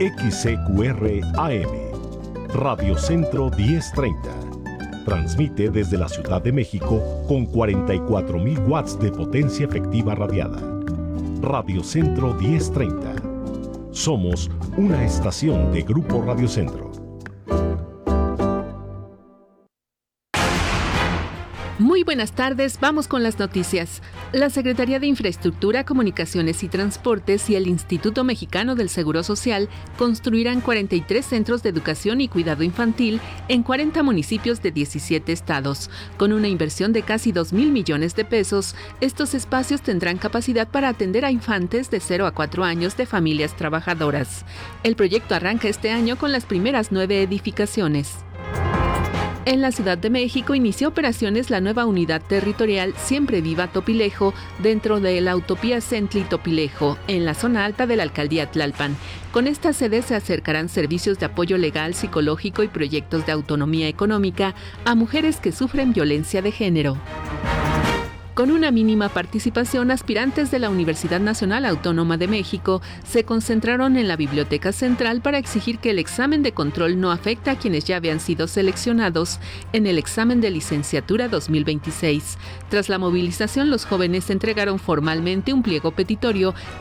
XCQR AM, Radio Centro 1030. Transmite desde la Ciudad de México con 44,000 watts de potencia efectiva radiada. Radio Centro 1030. Somos una estación de Grupo Radio Centro. Muy buenas tardes, vamos con las noticias. La Secretaría de Infraestructura, Comunicaciones y Transportes y el Instituto Mexicano del Seguro Social construirán 43 centros de educación y cuidado infantil en 40 municipios de 17 estados. Con una inversión de casi 2,000 millones de pesos, estos espacios tendrán capacidad para atender a infantes de 0 a 4 años de familias trabajadoras. El proyecto arranca este año con las primeras 9 edificaciones. En la Ciudad de México inició operaciones la nueva unidad territorial Siempre Viva Topilejo dentro de la Utopía Centli Topilejo, en la zona alta de la alcaldía Tlalpan. Con esta sede se acercarán servicios de apoyo legal, psicológico y proyectos de autonomía económica a mujeres que sufren violencia de género. Con una mínima participación, aspirantes de la Universidad Nacional Autónoma de México se concentraron en la Biblioteca Central para exigir que el examen de control no afecte a quienes ya habían sido seleccionados en el examen de licenciatura 2026. Tras la movilización, los jóvenes entregaron formalmente un pliego petitorio